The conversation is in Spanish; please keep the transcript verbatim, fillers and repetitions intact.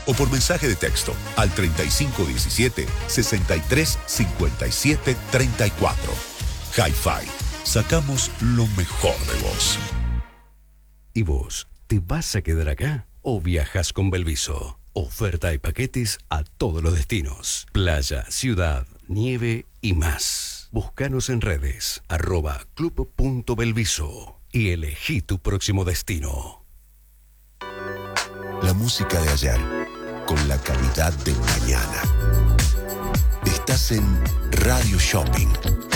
o por mensaje de texto al treinta y cinco diecisiete, sesenta y tres cincuenta y siete treinta y cuatro. Hi-Fi. Sacamos lo mejor de vos. ¿Y vos, te vas a quedar acá o viajas con Belviso? Oferta y paquetes a todos los destinos. Playa, ciudad, nieve y más. Búscanos en redes, arroba club.belviso y elegí tu próximo destino. La música de ayer, con la calidad de mañana. Estás en Radio Shopping.